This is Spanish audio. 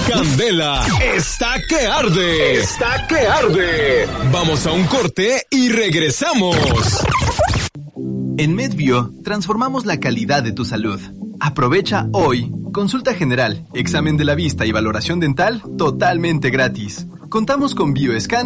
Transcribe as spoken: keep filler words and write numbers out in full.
Candela está que arde. Está que arde. Vamos a un corte y regresamos. En MedBio transformamos la calidad de tu salud. Aprovecha hoy consulta general, examen de la vista y valoración dental totalmente gratis. Contamos con BioScan